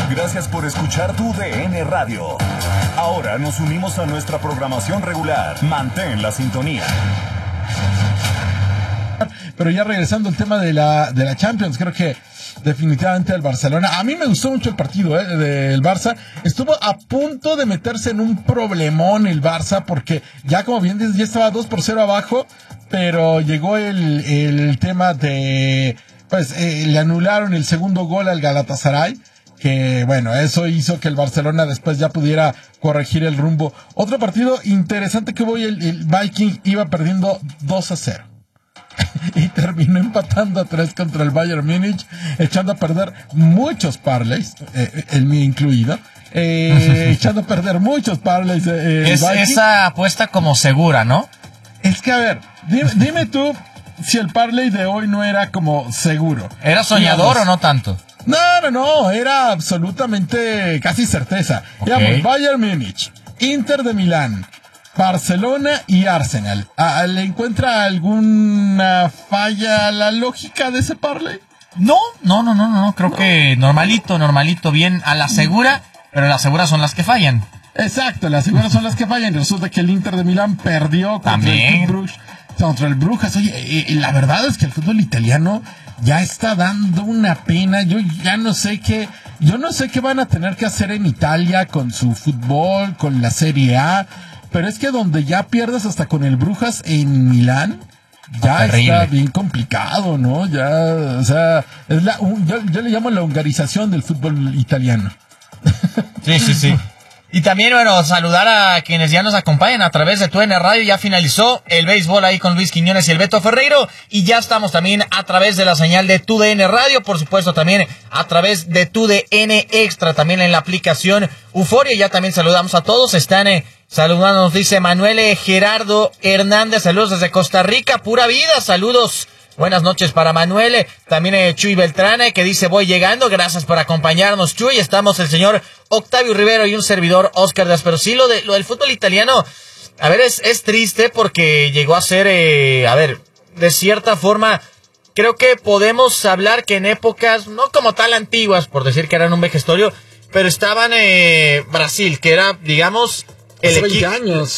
Gracias por escuchar tu DN Radio. Ahora nos unimos a nuestra programación regular. Mantén la sintonía. Pero ya regresando al tema de la Champions, creo que definitivamente el Barcelona, a mí me gustó mucho el partido del Barça, estuvo a punto de meterse en un problemón el Barça, porque ya como bien dices, ya estaba 2-0 abajo, pero llegó el tema de, pues le anularon el segundo gol al Galatasaray, que bueno, eso hizo que el Barcelona después ya pudiera corregir el rumbo. Otro partido interesante que el Viking iba perdiendo 2-0. Y terminó empatando a 3 contra el Bayern Múnich, echando a perder muchos parlays, el mío incluido, echando a perder muchos parlays. Esa apuesta como segura, ¿no? Es que, a ver, dime tú si el parlay de hoy no era como seguro. ¿Era soñador o no tanto? No, era absolutamente casi certeza. Digamos, Bayern Múnich, Inter de Milán, Barcelona y Arsenal. ¿Le encuentra alguna falla a la lógica de ese parlay? No. Creo que normalito, bien a la segura, pero las seguras son las que fallan. Exacto, las seguras son las que fallan. Resulta que el Inter de Milán perdió contra el Brujas. Oye, la verdad es que el fútbol italiano ya está dando una pena. Yo no sé qué van a tener que hacer en Italia con su fútbol, con la Serie A. Pero es que donde ya pierdes hasta con el Brujas en Milán, ya está bien complicado, ¿no? Ya, o sea, yo le llamo la hungarización del fútbol italiano. Sí. Y también, bueno, saludar a quienes ya nos acompañan a través de TUDN Radio. Ya finalizó el béisbol ahí con Luis Quiñones y el Beto Ferreiro. Y ya estamos también a través de la señal de TUDN Radio. Por supuesto, también a través de TUDN Extra, también en la aplicación Euforia. Ya también saludamos a todos. Están saludando, nos dice Manuel Gerardo Hernández. Saludos desde Costa Rica. Pura vida. Saludos. Buenas noches para Manuel, también Chuy Beltrán, que dice voy llegando, gracias por acompañarnos Chuy, estamos el señor Octavio Rivero y un servidor Oscar Díaz, pero sí lo del fútbol italiano, a ver, es triste porque llegó a ser, de cierta forma, creo que podemos hablar que en épocas, no como tal antiguas, por decir que eran un vejestorio, pero estaban Brasil, que era, digamos, hace 20 años.